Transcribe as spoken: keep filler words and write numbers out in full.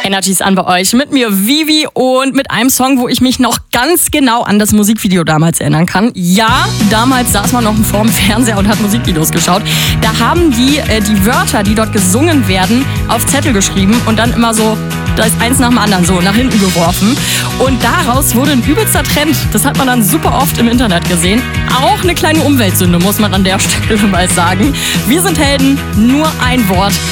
Energies an bei euch. Mit mir Vivi und mit einem Song, wo ich mich noch ganz genau an das Musikvideo damals erinnern kann. Ja, damals saß man noch vor dem Fernseher und hat Musikvideos geschaut. Da haben die äh, die Wörter, die dort gesungen werden, auf Zettel geschrieben und dann immer so, da ist eins nach dem anderen so nach hinten geworfen. Und daraus wurde ein übelster Trend. Das hat man dann super oft im Internet gesehen. Auch eine kleine Umweltsünde, muss man an der Stelle mal sagen. Wir sind Helden, nur ein Wort.